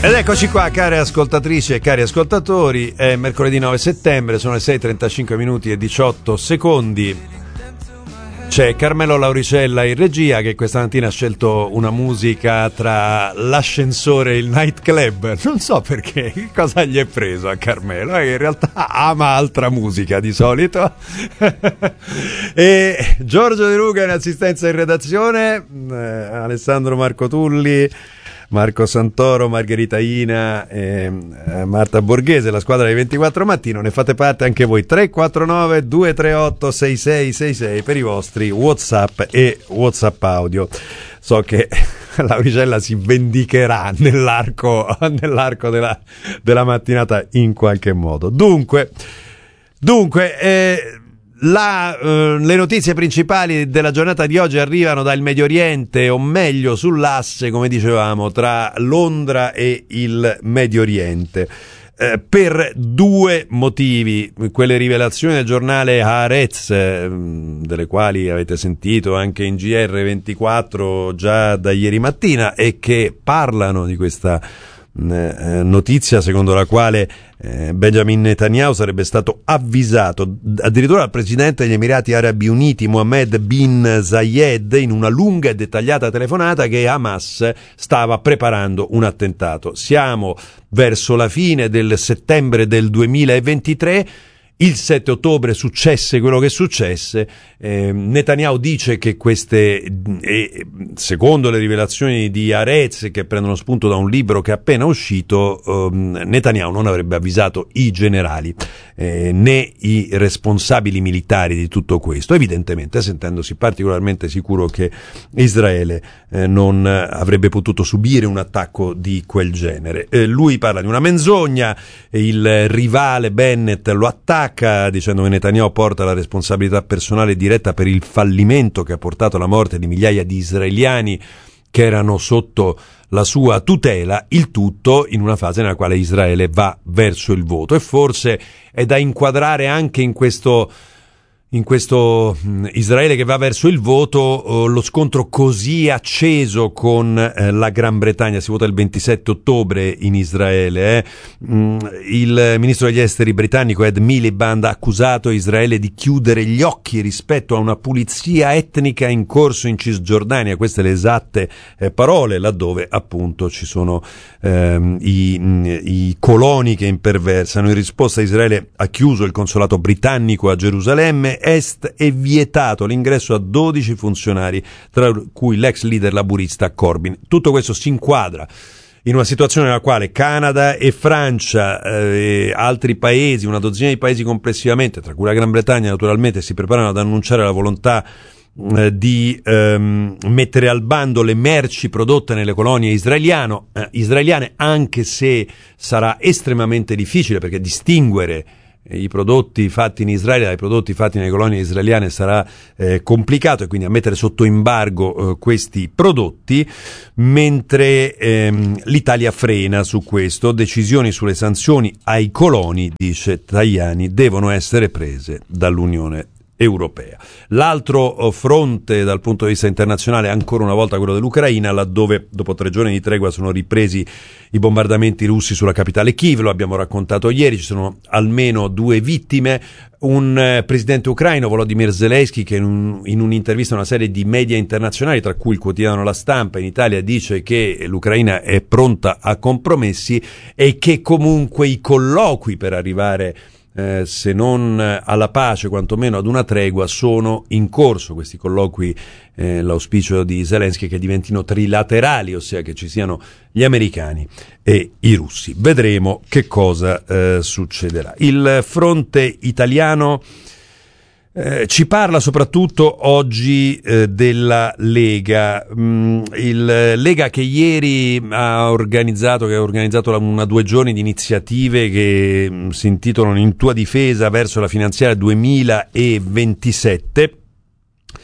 Ed eccoci qua, care ascoltatrici e cari ascoltatori, è mercoledì 9 settembre, sono le 6:35 minuti e 18 secondi. C'è Carmelo Lauricella in regia che questa mattina ha scelto una musica tra l'ascensore e il nightclub. Non so perché, che cosa gli è preso a Carmelo, che in realtà ama altra musica di solito. E Giorgio De Luca in assistenza in redazione, Alessandro Marco Tulli, Marco Santoro, Margherita Ina e Marta Borghese, la squadra dei 24 Mattino. Ne fate parte anche voi. 349 238 6666 per i vostri WhatsApp e WhatsApp audio. So che Lauricella si vendicherà nell'arco della mattinata in qualche modo. Dunque, le notizie principali della giornata di oggi arrivano dal Medio Oriente, o meglio sull'asse, come dicevamo, tra Londra e il Medio Oriente. Per due motivi: quelle rivelazioni del giornale Haaretz, delle quali avete sentito anche in GR24 già da ieri mattina, e che parlano di questa notizia secondo la quale Benjamin Netanyahu sarebbe stato avvisato addirittura dal presidente degli Emirati Arabi Uniti Mohammed bin Zayed in una lunga e dettagliata telefonata che Hamas stava preparando un attentato. Siamo verso la fine del settembre del 2023. Il 7 ottobre successe quello che successe. Netanyahu dice che secondo le rivelazioni di Haaretz, che prendono spunto da un libro che è appena uscito, Netanyahu non avrebbe avvisato i generali né i responsabili militari di tutto questo, evidentemente sentendosi particolarmente sicuro che Israele non avrebbe potuto subire un attacco di quel genere. Lui parla di una menzogna, il rivale Bennett lo attacca dicendo che Netanyahu porta la responsabilità personale diretta per il fallimento che ha portato alla morte di migliaia di israeliani che erano sotto la sua tutela, il tutto in una fase nella quale Israele va verso il voto. E forse è da inquadrare anche in questo Israele che va verso il voto lo scontro così acceso con la Gran Bretagna. Si vota il 27 ottobre in Israele. Il ministro degli esteri britannico Ed Miliband ha accusato Israele di chiudere gli occhi rispetto a una pulizia etnica in corso in Cisgiordania. Queste le esatte parole, laddove appunto ci sono i coloni che imperversano. In risposta Israele ha chiuso il consolato britannico a Gerusalemme Est e vietato l'ingresso a 12 funzionari, tra cui l'ex leader laburista Corbyn. Tutto questo si inquadra in una situazione nella quale Canada e Francia e altri paesi, una dozzina di paesi complessivamente, tra cui la Gran Bretagna naturalmente, si preparano ad annunciare la volontà di mettere al bando le merci prodotte nelle colonie israeliane, anche se sarà estremamente difficile, perché distinguere i prodotti fatti in Israele dai prodotti fatti nelle colonie israeliane sarà complicato, e quindi a mettere sotto embargo questi prodotti, mentre l'Italia frena su questo. Decisioni sulle sanzioni ai coloni, dice Tajani, devono essere prese dall'Unione Europea. L'altro fronte dal punto di vista internazionale è ancora una volta quello dell'Ucraina, laddove dopo 3 giorni di tregua sono ripresi i bombardamenti russi sulla capitale Kiev. Lo abbiamo raccontato ieri, ci sono almeno 2 vittime. Un presidente ucraino, Volodymyr Zelensky, che in un'intervista a una serie di media internazionali, tra cui il quotidiano La Stampa in Italia, dice che l'Ucraina è pronta a compromessi e che comunque i colloqui per arrivare se non alla pace, quantomeno ad una tregua, sono in corso. Questi colloqui, l'auspicio di Zelensky è che diventino trilaterali, ossia che ci siano gli americani e i russi. Vedremo che cosa succederà. Il fronte italiano ci parla soprattutto oggi della Lega. Il Lega che ieri ha organizzato una 2 giorni di iniziative che si intitolano In tua difesa verso la finanziaria 2027.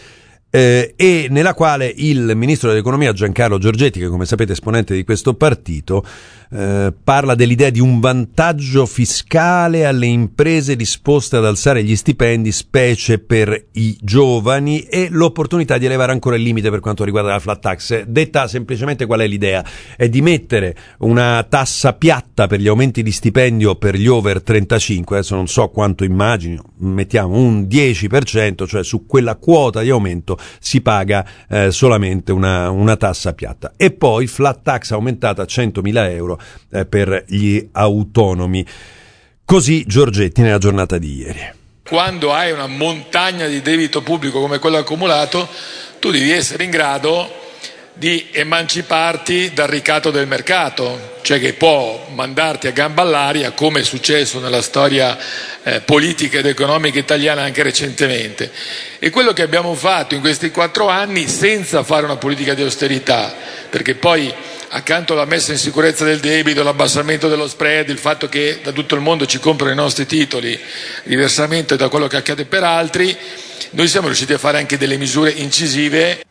e nella quale il ministro dell'economia Giancarlo Giorgetti, che come sapete è esponente di questo partito, parla dell'idea di un vantaggio fiscale alle imprese disposte ad alzare gli stipendi, specie per i giovani, e l'opportunità di elevare ancora il limite per quanto riguarda la flat tax. Detta semplicemente, qual è l'idea? È di mettere una tassa piatta per gli aumenti di stipendio per gli over 35, adesso non so quanto immagino, mettiamo un 10%, cioè su quella quota di aumento si paga solamente una tassa piatta, e poi flat tax aumentata a 100.000 euro per gli autonomi. Così Giorgetti nella giornata di ieri. Quando hai una montagna di debito pubblico come quello accumulato, tu devi essere in grado di emanciparti dal ricatto del mercato, cioè che può mandarti a gamba all'aria, come è successo nella storia politica ed economica italiana anche recentemente. E quello che abbiamo fatto in questi 4 anni senza fare una politica di austerità, perché poi accanto alla messa in sicurezza del debito, l'abbassamento dello spread, il fatto che da tutto il mondo ci comprano i nostri titoli, diversamente da quello che accade per altri, noi siamo riusciti a fare anche delle misure incisive.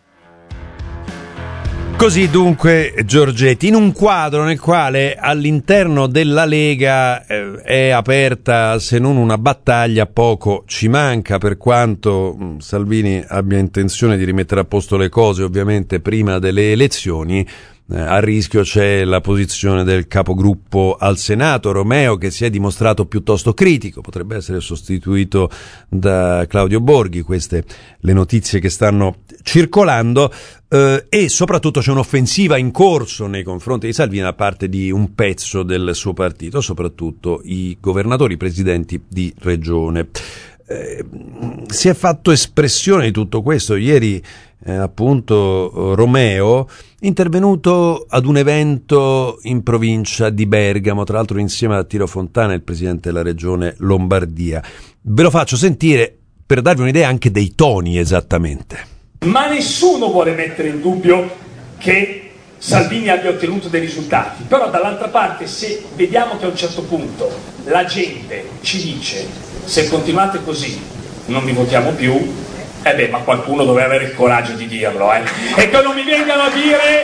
Così dunque Giorgetti, in un quadro nel quale all'interno della Lega è aperta, se non una battaglia, poco ci manca, per quanto Salvini abbia intenzione di rimettere a posto le cose ovviamente prima delle elezioni. A rischio c'è la posizione del capogruppo al Senato, Romeo, che si è dimostrato piuttosto critico, potrebbe essere sostituito da Claudio Borghi, queste le notizie che stanno circolando, e soprattutto c'è un'offensiva in corso nei confronti di Salvini da parte di un pezzo del suo partito, soprattutto i governatori, i presidenti di regione. Si è fatto espressione di tutto questo ieri appunto Romeo, intervenuto ad un evento in provincia di Bergamo, tra l'altro insieme a Tiro Fontana, il presidente della regione Lombardia. Ve lo faccio sentire per darvi un'idea anche dei toni esattamente. Ma nessuno vuole mettere in dubbio che Salvini abbia ottenuto dei risultati, però dall'altra parte, se vediamo che a un certo punto la gente ci dice: se continuate così non vi votiamo più, ma qualcuno doveva avere il coraggio di dirlo, e che non mi vengano a dire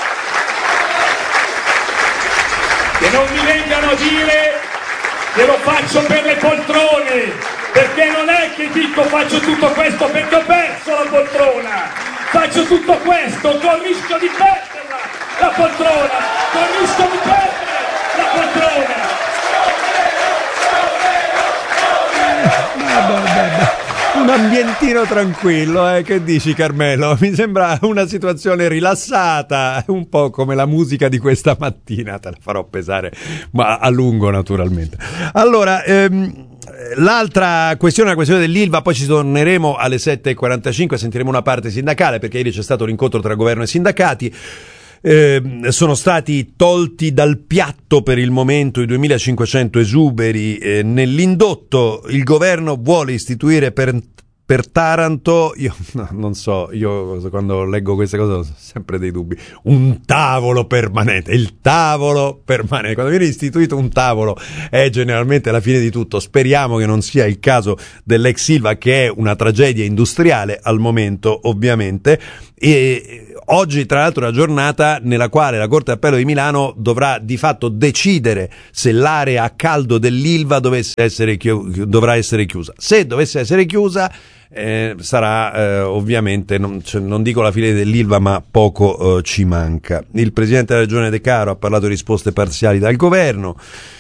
che lo faccio per le poltrone, perché non è che dico faccio tutto questo perché ho perso la poltrona, faccio tutto questo con il rischio di perderla la poltrona, con il rischio di perdere la poltrona. Un ambientino tranquillo, che dici Carmelo? Mi sembra una situazione rilassata, un po' come la musica di questa mattina, te la farò pesare, ma a lungo naturalmente. Allora, l'altra questione è la questione dell'Ilva, poi ci torneremo alle 7.45, sentiremo una parte sindacale, perché ieri c'è stato l'incontro tra governo e sindacati. Sono stati tolti dal piatto per il momento i 2.500 esuberi nell'indotto. Il governo vuole istituire per Taranto, io non so, io quando leggo queste cose ho sempre dei dubbi, un tavolo permanente, il tavolo permanente, quando viene istituito un tavolo è generalmente la fine di tutto. Speriamo che non sia il caso dell'ex Ilva, che è una tragedia industriale al momento ovviamente. E oggi tra l'altro è una giornata nella quale la Corte d'Appello di Milano dovrà di fatto decidere se l'area a caldo dell'Ilva dovrà essere chiusa. Se dovesse essere chiusa sarà ovviamente, non dico la fine dell'Ilva, ma poco ci manca. Il presidente della regione De Caro ha parlato di risposte parziali dal governo.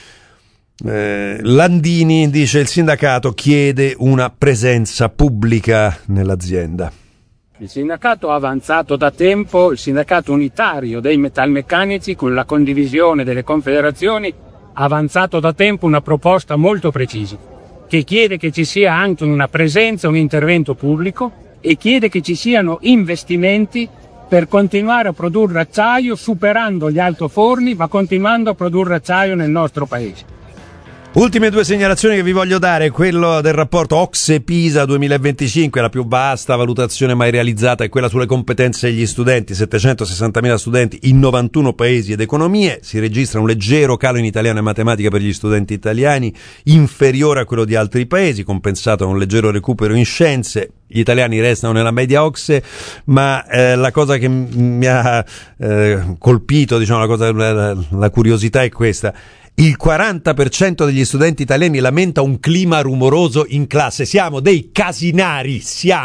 Landini dice: il sindacato chiede una presenza pubblica nell'azienda. Il sindacato ha avanzato da tempo, il sindacato unitario dei metalmeccanici, con la condivisione delle confederazioni, ha avanzato da tempo una proposta molto precisa, che chiede che ci sia anche una presenza, un intervento pubblico, e chiede che ci siano investimenti per continuare a produrre acciaio, superando gli altoforni, ma continuando a produrre acciaio nel nostro paese. Ultime due segnalazioni che vi voglio dare: quello del rapporto OCSE-PISA 2025, la più vasta valutazione mai realizzata è quella sulle competenze degli studenti, 760.000 studenti in 91 paesi ed economie. Si registra un leggero calo in italiano e matematica per gli studenti italiani, inferiore a quello di altri paesi, compensato da un leggero recupero in scienze. gli italiani restano nella media OCSE, ma la cosa che mi ha colpito, diciamo, la curiosità è questa. Il 40% degli studenti italiani lamenta un clima rumoroso in classe. Siamo dei casinari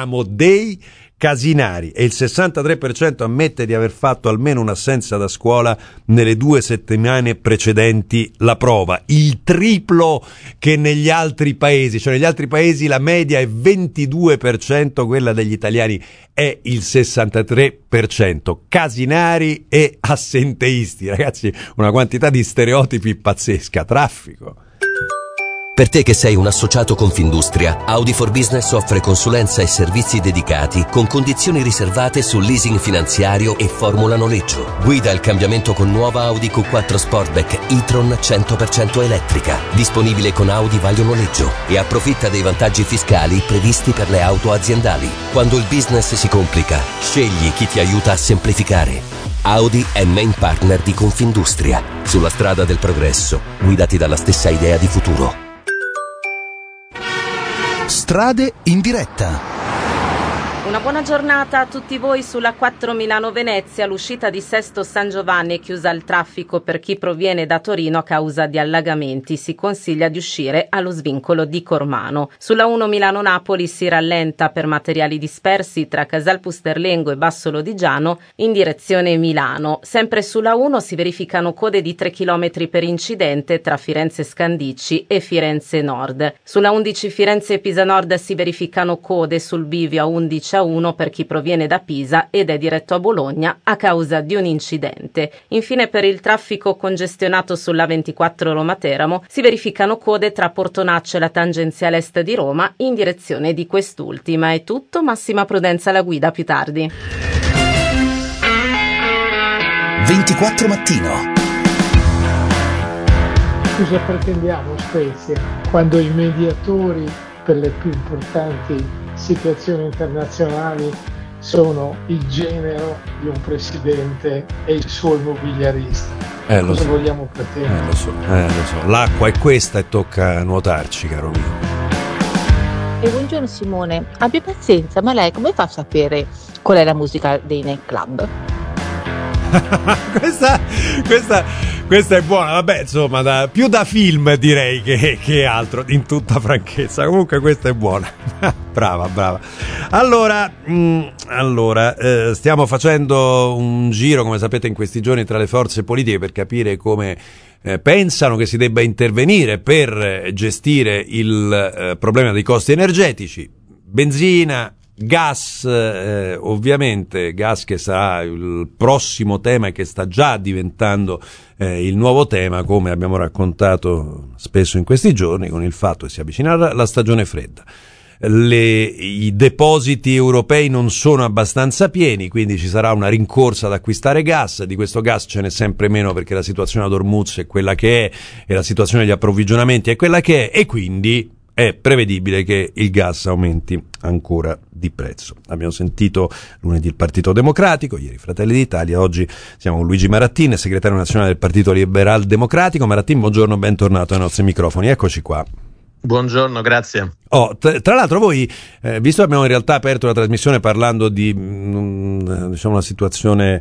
e il 63% ammette di aver fatto almeno un'assenza da scuola nelle 2 settimane precedenti la prova, il triplo che negli altri paesi. Cioè negli altri paesi la media è 22%, quella degli italiani è il 63%. Casinari e assenteisti, ragazzi, una quantità di stereotipi pazzesca. Traffico. Per te che sei un associato Confindustria, Audi for Business offre consulenza e servizi dedicati con condizioni riservate sul leasing finanziario e formula noleggio. Guida il cambiamento con nuova Audi Q4 Sportback e-tron 100% elettrica, disponibile con Audi Vaglio Noleggio, e approfitta dei vantaggi fiscali previsti per le auto aziendali. Quando il business si complica, scegli chi ti aiuta a semplificare. Audi è main partner di Confindustria. Sulla strada del progresso, guidati dalla stessa idea di futuro. Strade in diretta. Una buona giornata a tutti voi sulla 4 Milano-Venezia. L'uscita di Sesto San Giovanni è chiusa al traffico per chi proviene da Torino a causa di allagamenti. Si consiglia di uscire allo svincolo di Cormano. Sulla 1 Milano-Napoli si rallenta per materiali dispersi tra Casal Pusterlengo e Basso Lodigiano in direzione Milano. Sempre sulla 1 si verificano code di 3 km per incidente tra Firenze Scandicci e Firenze Nord. Sulla 11 Firenze-Pisa Nord si verificano code sul bivio a 11 a 1 per chi proviene da Pisa ed è diretto a Bologna a causa di un incidente. Infine, per il traffico congestionato sulla 24 Roma-Teramo si verificano code tra Portonaccio e la tangenziale est di Roma in direzione di quest'ultima. È tutto, massima prudenza alla guida, più tardi. 24 mattino. Cosa pretendiamo, Spezia, quando i mediatori per le più importanti situazioni internazionali sono il genero di un presidente e il suo immobiliarista? Cosa vogliamo pretendere? Lo so. L'acqua è questa e tocca nuotarci, caro mio. E buongiorno Simone, abbia pazienza, ma lei come fa a sapere qual è la musica dei nightclub? Questa è buona, vabbè, insomma, più da film direi che altro, in tutta franchezza. Comunque questa è buona. Brava. Allora, stiamo facendo un giro, come sapete, in questi giorni tra le forze politiche per capire come pensano che si debba intervenire per gestire il problema dei costi energetici. Benzina, gas, ovviamente gas che sarà il prossimo tema e che sta già diventando il nuovo tema, come abbiamo raccontato spesso in questi giorni, con il fatto che si avvicina la stagione fredda. I depositi europei non sono abbastanza pieni, quindi ci sarà una rincorsa ad acquistare gas. Di questo gas ce n'è sempre meno perché la situazione ad Hormuz è quella che è e la situazione degli approvvigionamenti è quella che è, e quindi è prevedibile che il gas aumenti ancora di prezzo. Abbiamo sentito lunedì il Partito Democratico, ieri Fratelli d'Italia, oggi siamo con Luigi Marattin, segretario nazionale del Partito Liberal Democratico. Marattin, buongiorno, bentornato ai nostri microfoni, eccoci qua. Buongiorno, grazie. Tra l'altro voi, visto che abbiamo in realtà aperto la trasmissione parlando di una situazione,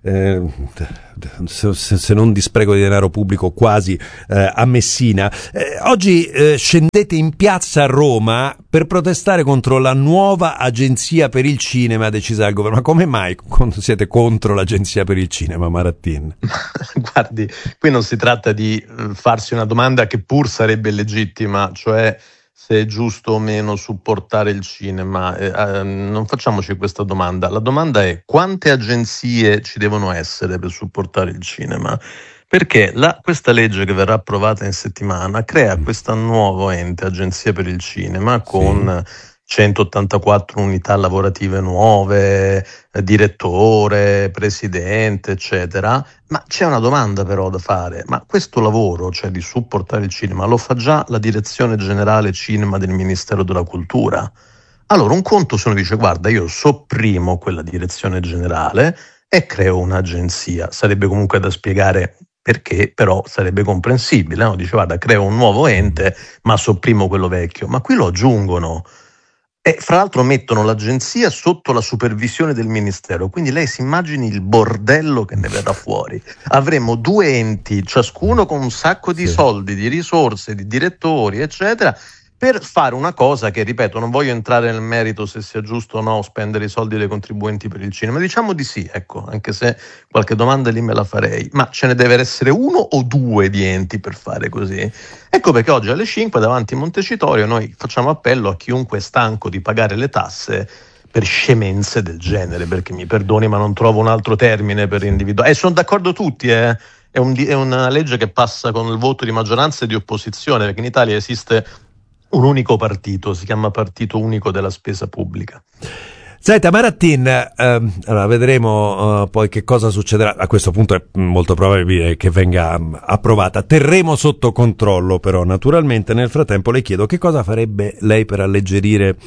se non di spreco di denaro pubblico, quasi a Messina, oggi scendete in piazza a Roma per protestare contro la nuova agenzia per il cinema decisa dal governo. Ma come mai siete contro l'agenzia per il cinema, Marattin? Guardi, qui non si tratta di farsi una domanda che pur sarebbe legittima, cioè se è giusto o meno supportare il cinema. Non facciamoci questa domanda. La domanda è: quante agenzie ci devono essere per supportare il cinema? Perché questa legge che verrà approvata in settimana crea questo nuovo ente, Agenzia per il Cinema, con 184 unità lavorative nuove, direttore, presidente, eccetera. Ma c'è una domanda però da fare: ma questo lavoro, cioè di supportare il cinema, lo fa già la direzione generale cinema del Ministero della Cultura? Allora, un conto se uno dice: guarda, io sopprimo quella direzione generale e creo un'agenzia. Sarebbe comunque da spiegare perché, però sarebbe comprensibile, no? Dice: guarda, creo un nuovo ente ma sopprimo quello vecchio. Ma qui lo aggiungono. E fra l'altro mettono l'agenzia sotto la supervisione del ministero, quindi lei si immagini il bordello che ne verrà fuori. Avremo 2 enti, ciascuno con un sacco di soldi, di risorse, di direttori, eccetera, per fare una cosa che, ripeto, non voglio entrare nel merito se sia giusto o no spendere i soldi dei contribuenti per il cinema, diciamo di sì, ecco, anche se qualche domanda lì me la farei, ma ce ne deve essere 1 o 2 di enti per fare così? Ecco perché oggi alle 5 davanti a Montecitorio noi facciamo appello a chiunque è stanco di pagare le tasse per scemenze del genere, perché mi perdoni ma non trovo un altro termine per individuare, sono d'accordo tutti, è una legge che passa con il voto di maggioranza e di opposizione, perché in Italia esiste un unico partito, si chiama Partito Unico della Spesa Pubblica. Senta Marattin, allora vedremo poi che cosa succederà. A questo punto è molto probabile che venga approvata. Terremo sotto controllo, però naturalmente nel frattempo le chiedo che cosa farebbe lei per alleggerire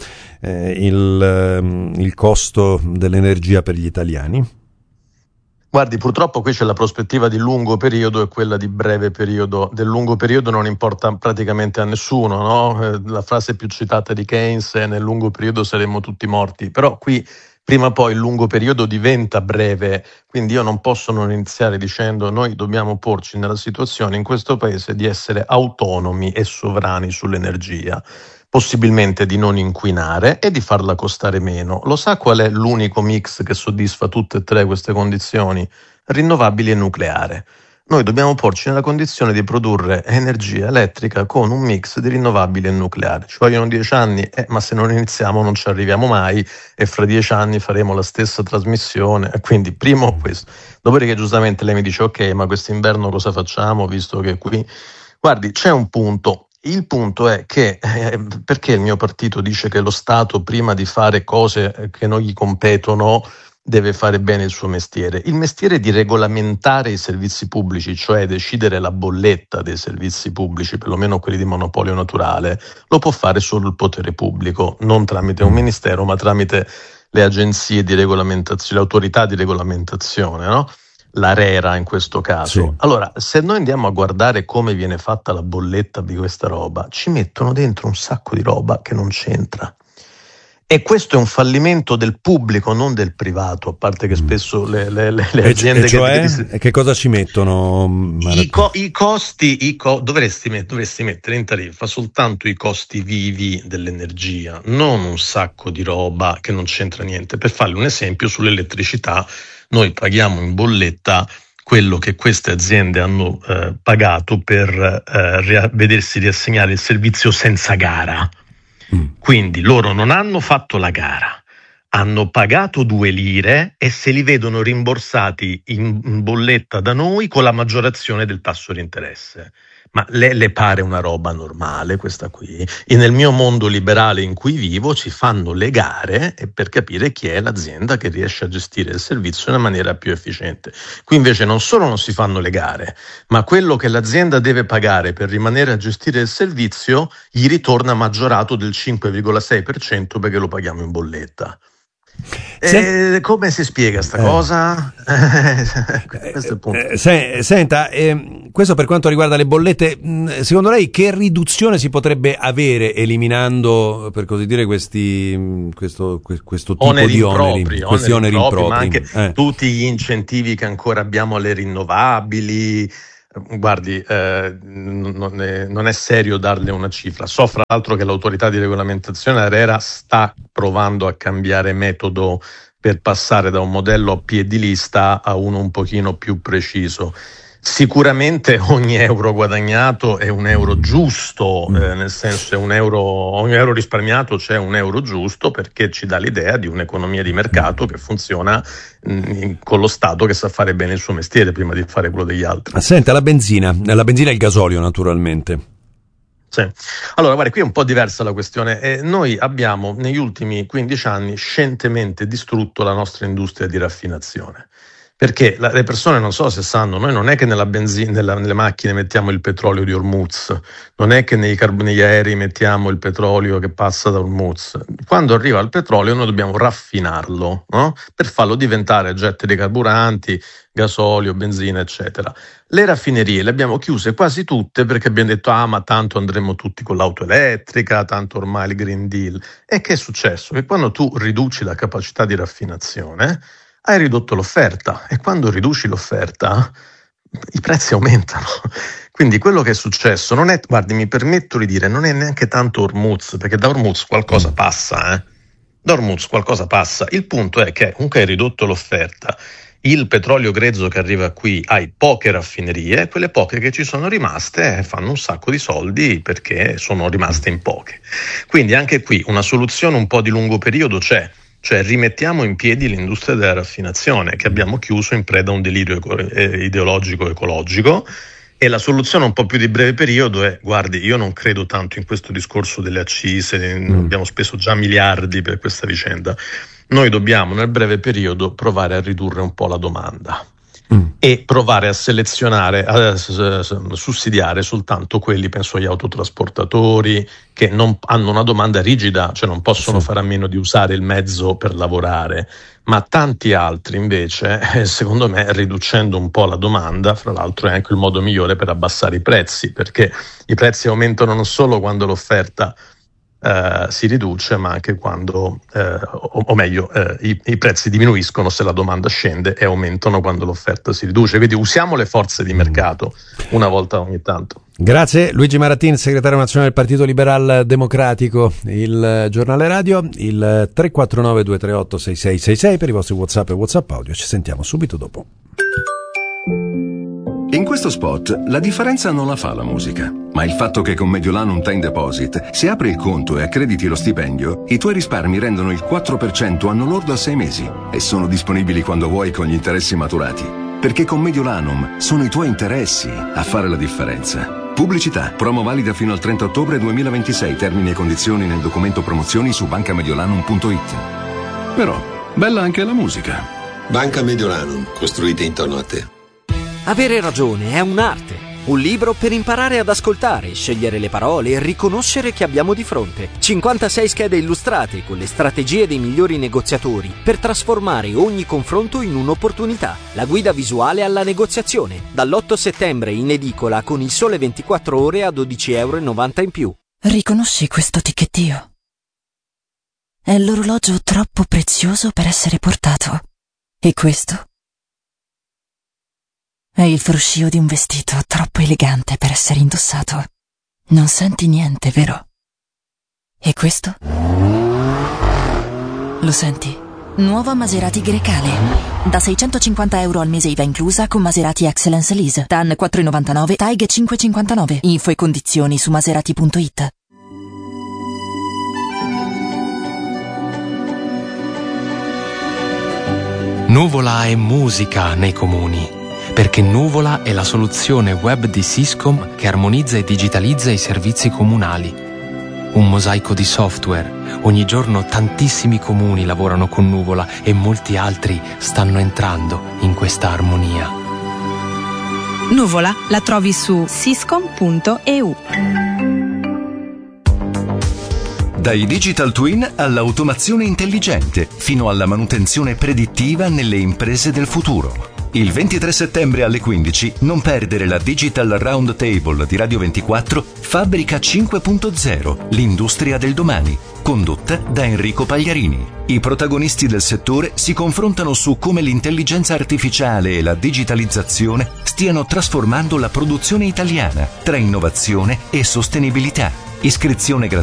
il costo dell'energia per gli italiani? Guardi, purtroppo qui c'è la prospettiva di lungo periodo e quella di breve periodo. Del lungo periodo non importa praticamente a nessuno, no? La frase più citata di Keynes è: nel lungo periodo saremo tutti morti. Però qui prima o poi il lungo periodo diventa breve, quindi io non posso non iniziare dicendo: noi dobbiamo porci nella situazione in questo paese di essere autonomi e sovrani sull'energia, possibilmente di non inquinare e di farla costare meno. Lo sa qual è l'unico mix che soddisfa tutte e 3 queste condizioni? Rinnovabili e nucleare. Noi dobbiamo porci nella condizione di produrre energia elettrica con un mix di rinnovabili e nucleare. Ci vogliono 10 anni, ma se non iniziamo non ci arriviamo mai e fra 10 anni faremo la stessa trasmissione. Quindi primo questo. Dopodiché giustamente lei mi dice: ok, ma quest'inverno cosa facciamo visto che qui... Guardi, c'è un punto. Il punto è che perché il mio partito dice che lo Stato, prima di fare cose che non gli competono, deve fare bene il suo mestiere. Il mestiere di regolamentare i servizi pubblici, cioè decidere la bolletta dei servizi pubblici, perlomeno quelli di monopolio naturale, lo può fare solo il potere pubblico, non tramite un ministero, ma tramite le agenzie di regolamentazione, le autorità di regolamentazione, no? L'ARERA in questo caso. Sì. Allora, se noi andiamo a guardare come viene fatta la bolletta di questa roba, ci mettono dentro un sacco di roba che non c'entra. E questo è un fallimento del pubblico, non del privato, a parte che spesso le aziende... Che cosa ci mettono? I costi, dovresti mettere in tariffa soltanto i costi vivi dell'energia, non un sacco di roba che non c'entra niente. Per farle un esempio, sull'elettricità noi paghiamo in bolletta quello che queste aziende hanno pagato per vedersi riassegnare il servizio senza gara. Quindi loro non hanno fatto la gara, hanno pagato 2 lire e se li vedono rimborsati in bolletta da noi con la maggiorazione del tasso di interesse. Ma le pare una roba normale questa qui? E nel mio mondo liberale in cui vivo si fanno le gare per capire chi è l'azienda che riesce a gestire il servizio in una maniera più efficiente. Qui invece non solo non si fanno le gare, ma quello che l'azienda deve pagare per rimanere a gestire il servizio gli ritorna maggiorato del 5,6% perché lo paghiamo in bolletta. Come si spiega sta cosa? Questo è il punto. Senta, questo per quanto riguarda le bollette, secondo lei che riduzione si potrebbe avere eliminando, per così dire, questo tipo di oneri impropri, ma anche tutti gli incentivi che ancora abbiamo alle rinnovabili? Guardi, non è serio darle una cifra. So fra l'altro che l'autorità di regolamentazione ARERA sta provando a cambiare metodo per passare da un modello a piedi lista a uno un pochino più preciso. Sicuramente ogni euro guadagnato è un euro giusto, nel senso ogni euro risparmiato c'è un euro giusto, perché ci dà l'idea di un'economia di mercato che funziona con lo Stato che sa fare bene il suo mestiere prima di fare quello degli altri. Senta, la benzina e il gasolio naturalmente. Sì. Allora, guarda, qui è un po' diversa la questione. Noi abbiamo negli ultimi 15 anni scientemente distrutto la nostra industria di raffinazione. Perché le persone non so se sanno, noi non è che nelle macchine mettiamo il petrolio di Hormuz, non è che negli aerei mettiamo il petrolio che passa da Hormuz. Quando arriva il petrolio noi dobbiamo raffinarlo, no? Per farlo diventare getti di carburanti, gasolio, benzina, eccetera. Le raffinerie le abbiamo chiuse quasi tutte perché abbiamo detto ma tanto andremo tutti con l'auto elettrica, tanto ormai il Green Deal. E che è successo? Che quando tu riduci la capacità di raffinazione hai ridotto l'offerta, e quando riduci l'offerta i prezzi aumentano. Quindi quello che è successo non è, guardi, mi permetto di dire, non è neanche tanto Hormuz, perché da Hormuz qualcosa passa, Da Hormuz qualcosa passa. Il punto è che comunque hai ridotto l'offerta. Il petrolio grezzo che arriva qui, hai poche raffinerie, quelle poche che ci sono rimaste fanno un sacco di soldi perché sono rimaste in poche. Quindi anche qui una soluzione un po' di lungo periodo c'è. Cioè rimettiamo in piedi l'industria della raffinazione che abbiamo chiuso in preda a un delirio ideologico ecologico, e la soluzione un po' più di breve periodo è, guardi, io non credo tanto in questo discorso delle accise, abbiamo speso già miliardi per questa vicenda, noi dobbiamo nel breve periodo provare a ridurre un po' la domanda e provare a selezionare, a sussidiare soltanto quelli, penso agli autotrasportatori, che non hanno una domanda rigida, cioè non possono fare a meno di usare il mezzo per lavorare, ma tanti altri invece, secondo me, riducendo un po' la domanda, fra l'altro è anche il modo migliore per abbassare i prezzi, perché i prezzi aumentano non solo quando l'offerta si riduce, ma anche quando, o meglio, i prezzi diminuiscono se la domanda scende e aumentano quando l'offerta si riduce. Quindi usiamo le forze di mercato una volta ogni tanto. Grazie. Luigi Maratin, segretario nazionale del Partito Liberal Democratico, il giornale radio, il 349 238 6666 per i vostri WhatsApp e WhatsApp audio. Ci sentiamo subito dopo. In questo spot la differenza non la fa la musica, ma il fatto che con Mediolanum Time Deposit, se apri il conto e accrediti lo stipendio, i tuoi risparmi rendono il 4% anno lordo a 6 mesi e sono disponibili quando vuoi con gli interessi maturati. Perché con Mediolanum sono i tuoi interessi a fare la differenza. Pubblicità, promo valida fino al 30 ottobre 2026, termini e condizioni nel documento promozioni su bancamediolanum.it. Però, bella anche la musica. Banca Mediolanum, costruita intorno a te. Avere ragione è un'arte, un libro per imparare ad ascoltare, scegliere le parole e riconoscere chi abbiamo di fronte. 56 schede illustrate con le strategie dei migliori negoziatori per trasformare ogni confronto in un'opportunità. La guida visuale alla negoziazione, dall'8 settembre in edicola con Il Sole 24 Ore a €12,90 in più. Riconosci questo ticchettio? È l'orologio troppo prezioso per essere portato. E questo? È il fruscio di un vestito troppo elegante per essere indossato. Non senti niente, vero? E questo? Lo senti? Nuova Maserati Grecale. Da €650 al mese IVA inclusa con Maserati Excellence Lease. TAN 4,99, TAIG 5,59. Info e condizioni su maserati.it. Nuvola è musica nei comuni. Perché Nuvola è la soluzione web di Syscom che armonizza e digitalizza i servizi comunali. Un mosaico di software. Ogni giorno tantissimi comuni lavorano con Nuvola e molti altri stanno entrando in questa armonia. Nuvola la trovi su syscom.eu. Dai digital twin all'automazione intelligente, fino alla manutenzione predittiva nelle imprese del futuro. Il 23 settembre alle 15 non perdere la Digital Roundtable di Radio 24 Fabbrica 5.0, l'industria del domani, condotta da Enrico Pagliarini. I protagonisti del settore si confrontano su come l'intelligenza artificiale e la digitalizzazione stiano trasformando la produzione italiana tra innovazione e sostenibilità. Iscrizione gratuita